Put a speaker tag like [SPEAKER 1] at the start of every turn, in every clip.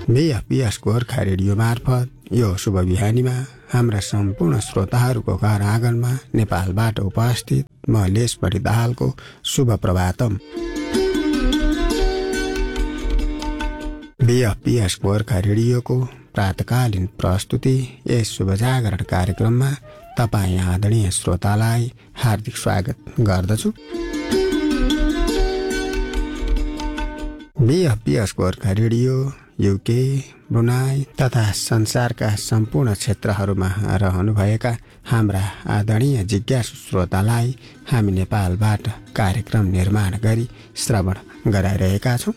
[SPEAKER 1] बीएफपीएस Gorkha radio मार्फत यो शुभ बिहानीमा हाम्रा सम्पूर्ण श्रोताहरूको घर आँगनमा नेपालबाट उपस्थित म लेसबढी दाहालको शुभ प्रभातम। बीएफपीएस गोर्खा रेडियोको प्रातकालीन प्रस्तुति यस शुभ जागरण कार्यक्रममा तपाईँ आदरणीय श्रोतालाई हार्दिक स्वागत गर्दछु। बीएफपीएस गोर्खा रेडियो युके, ब्रुनाई तथा संसारका सम्पूर्ण क्षेत्रहरूमा रहनुभएका हाम्रा आदरणीय जिज्ञासु श्रोतालाई हामी नेपालबाट कार्यक्रम निर्माण गरी श्रवण गराइरहेका छौँ।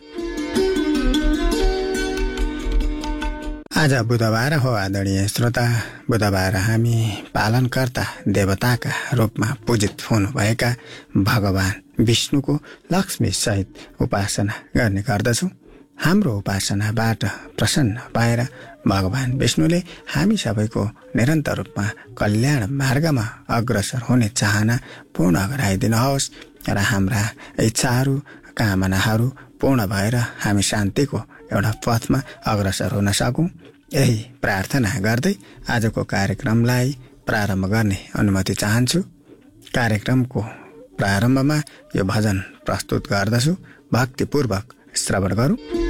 [SPEAKER 1] आज बुधबार हो आदरणीय श्रोता। बुधबार हामी पालनकर्ता देवताका रूपमा पूजित हुनुभएका भगवान विष्णुको लक्ष्मी सहित उपासना गर्ने गर्दछौँ। हाम्रो उपासनाबाट प्रसन्न भएर भगवान विष्णुले हामी सबैको निरन्तर रूपमा कल्याण मार्गमा अग्रसर हुने चाहना पूर्ण गराइदिनुहोस् र हाम्रा इच्छाहरू कामनाहरू पूर्ण भएर हामी शान्तिको एउटा पथमा अग्रसर हुन सकौँ, यही प्रार्थना गर्दै आजको कार्यक्रमलाई प्रारम्भ गर्ने अनुमति चाहन्छु। कार्यक्रमको प्रारम्भमा यो भजन प्रस्तुत गर्दछु, भक्तिपूर्वक श्रवण गरौँ।